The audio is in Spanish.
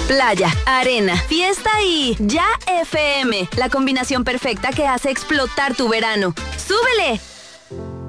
Playa, arena, fiesta y Ya FM, la combinación perfecta que hace explotar tu verano. ¡Súbele!